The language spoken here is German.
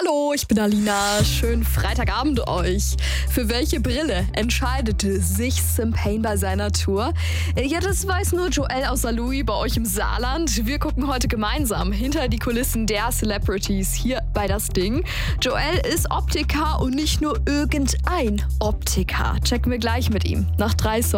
Hallo, ich bin Alina. Schönen Freitagabend euch. Für welche Brille entscheidete sich Sim-Payne bei seiner Tour? Ja, das weiß nur Joel aus Saarlouis bei euch im Saarland. Wir gucken heute gemeinsam hinter die Kulissen der Celebrities hier bei Das Ding. Joel ist Optiker und nicht nur irgendein Optiker. Checken wir gleich mit ihm. Nach 3 Songs.